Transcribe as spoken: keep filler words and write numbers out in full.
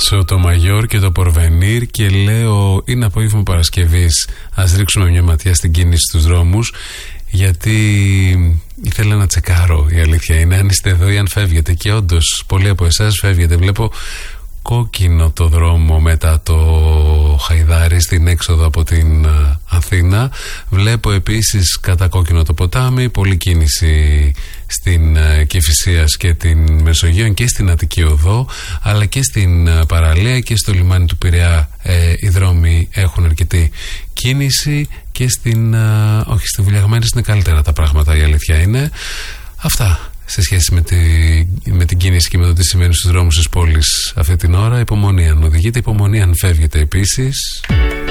το Μαγιόρ και το Πορβενίρ και λέω είναι απόγευμα Παρασκευής, ας ρίξουμε μια ματιά στην κίνηση στους δρόμους, γιατί ήθελα να τσεκάρω, η αλήθεια είναι, αν είστε εδώ ή αν φεύγετε, και όντως πολλοί από εσάς φεύγετε. Βλέπω κόκκινο το δρόμο μετά το Χαϊδάρι στην έξοδο από την Αθήνα. Βλέπω επίσης κατά κόκκινο το ποτάμι, πολλή κίνηση στην Κηφισίας και την Μεσογείο και στην Αττική Οδό, αλλά και στην παραλία και στο λιμάνι του Πειραιά ε, οι δρόμοι έχουν αρκετή κίνηση, και στην όχι στη Βουλιαγμένης είναι καλύτερα τα πράγματα, η αλήθεια είναι. Αυτά σε σχέση με, τη, με την κίνηση και με το τι σημαίνει στους δρόμους της πόλης αυτή την ώρα. Υπομονή αν οδηγείτε, υπομονή αν φεύγετε επίσης.